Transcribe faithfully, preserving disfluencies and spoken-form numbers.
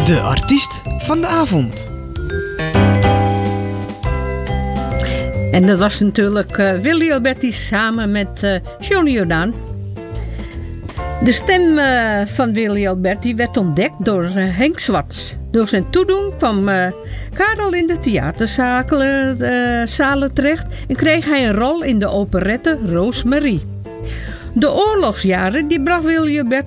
De artiest van de avond. En dat was natuurlijk uh, Willy Alberti samen met uh, Johnny Jordaan. De stem uh, van Willy Alberti werd ontdekt door uh, Henk Zwarts. Door zijn toedoen kwam uh, Karel in de theaterzalen uh, zalen terecht en kreeg hij een rol in de operette Roosmarie. De oorlogsjaren die bracht Willy Alberti